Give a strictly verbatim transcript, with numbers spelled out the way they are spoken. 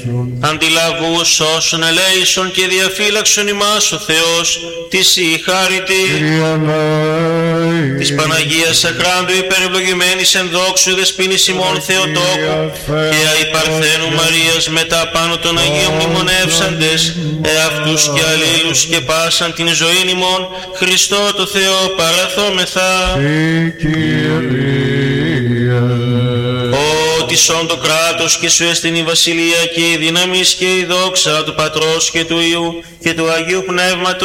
Αντιλαβού όσων ελέησον και διαφύλαξον ημάς ο Θεός, της η χάρητη της Παναγίας Αχράντου υπερευλογημένης εν δόξου δεσποίνης ημών Θεοτόκου και αϊπαρθένου Μαρίας μετά πάνω των Αγίων μνημονεύσαντες εαυτούς και αλλήλους και πάσαν την ζωήν ημών Χριστό το Θεό παραθόμεθα. Ότι σον το κράτος και σου έστειν η βασιλεία και η δύναμις και η δόξα του Πατρός και του Υιού και του Αγίου Πνεύματος